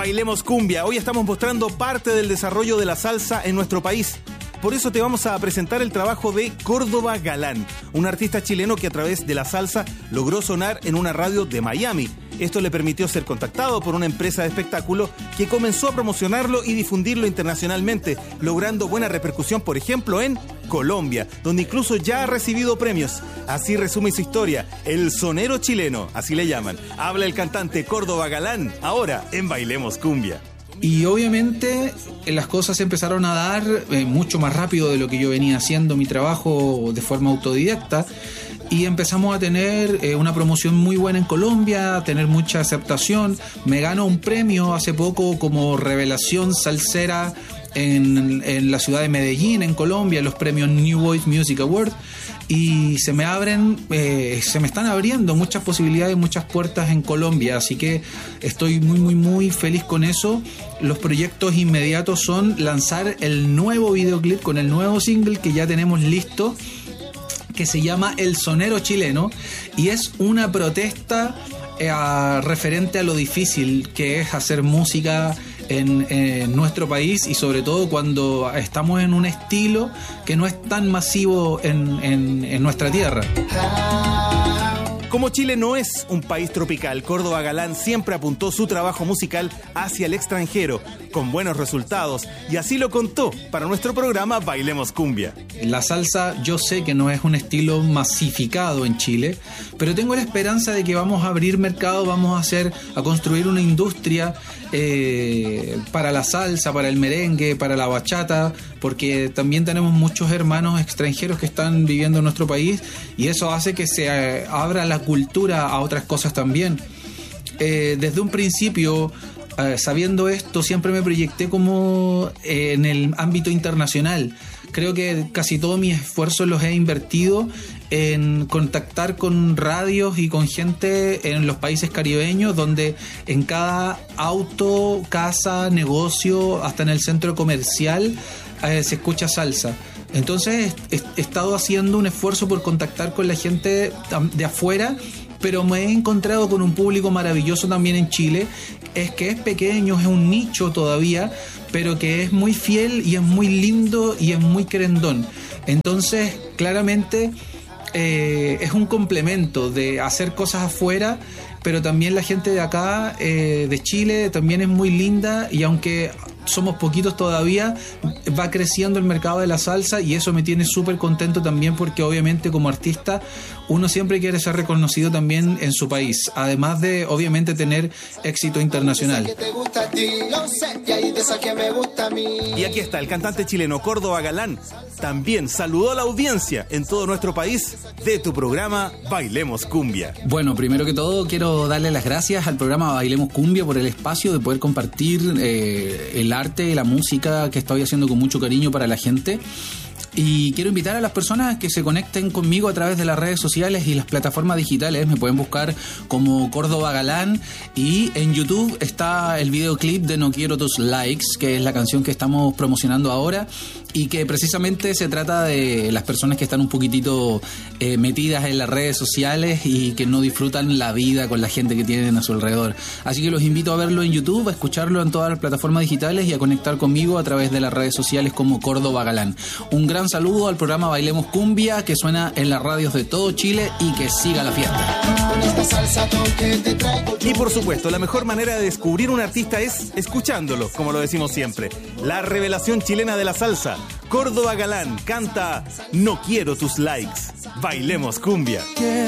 Bailemos Cumbia. Hoy estamos mostrando parte del desarrollo de la salsa en nuestro país. Por eso te vamos a presentar el trabajo de Córdoba Galán, un artista chileno que a través de la salsa logró sonar en una radio de Miami. Esto le permitió ser contactado por una empresa de espectáculo que comenzó a promocionarlo y difundirlo internacionalmente, logrando buena repercusión, por ejemplo, en Colombia, donde incluso ya ha recibido premios. Así resume su historia, el sonero chileno, así le llaman. Habla el cantante Córdoba Galán, ahora en Bailemos Cumbia. Y obviamente las cosas empezaron a dar mucho más rápido de lo que yo venía haciendo mi trabajo de forma autodidacta, y empezamos a tener una promoción muy buena en Colombia, a tener mucha aceptación. Me ganó un premio hace poco como revelación salsera en la ciudad de Medellín, en Colombia, los premios New Voice Music Award, y se me están abriendo muchas posibilidades, muchas puertas en Colombia, así que estoy muy feliz con eso. Los proyectos inmediatos son lanzar el nuevo videoclip con el nuevo single que ya tenemos listo, que se llama El Sonero Chileno, y es una protesta referente a lo difícil que es hacer música en nuestro país, y sobre todo cuando estamos en un estilo que no es tan masivo en nuestra tierra. Como Chile no es un país tropical, Córdoba Galán siempre apuntó su trabajo musical hacia el extranjero, con buenos resultados, y así lo contó para nuestro programa Bailemos Cumbia. La salsa yo sé que no es un estilo masificado en Chile, pero tengo la esperanza de que vamos a abrir mercado, vamos a construir una industria para la salsa, para el merengue, para la bachata, porque también tenemos muchos hermanos extranjeros que están viviendo en nuestro país, y eso hace que se abra la cultura a otras cosas también. Desde un principio, sabiendo esto, siempre me proyecté como en el ámbito internacional. Creo que casi todos mis esfuerzos los he invertido en contactar con radios y con gente en los países caribeños, donde en cada auto, casa, negocio, hasta en el centro comercial se escucha salsa. Entonces he estado haciendo un esfuerzo por contactar con la gente de afuera, pero me he encontrado con un público maravilloso también en Chile. Es que es pequeño, es un nicho todavía, pero que es muy fiel y es muy lindo y es muy querendón. Entonces, claramente es un complemento de hacer cosas afuera, pero también la gente de acá, de Chile, también es muy linda, y aunque somos poquitos todavía, va creciendo el mercado de la salsa, y eso me tiene súper contento también, porque obviamente como artista uno siempre quiere ser reconocido también en su país, además de obviamente tener éxito internacional. Y aquí está el cantante chileno Córdoba Galán, también saludó a la audiencia en todo nuestro país de tu programa Bailemos Cumbia. Bueno, primero que todo quiero darle las gracias al programa Bailemos Cumbia por el espacio de poder compartir el arte y la música que estoy haciendo con mucho cariño para la gente. Y quiero invitar a las personas que se conecten conmigo a través de las redes sociales y las plataformas digitales. Me pueden buscar como Córdoba Galán, y en YouTube está el videoclip de No Quiero Tus Likes, que es la canción que estamos promocionando ahora, y que precisamente se trata de las personas que están un poquitito metidas en las redes sociales y que no disfrutan la vida con la gente que tienen a su alrededor. Así que los invito a verlo en YouTube, a escucharlo en todas las plataformas digitales y a conectar conmigo a través de las redes sociales como Córdoba Galán. Un gran saludo al programa Bailemos Cumbia, que suena en las radios de todo Chile, y que siga la fiesta. Y por supuesto, la mejor manera de descubrir un artista es escuchándolo, como lo decimos siempre. La revelación chilena de la salsa, Córdoba Galán, canta No Quiero Tus Likes. Bailemos Cumbia.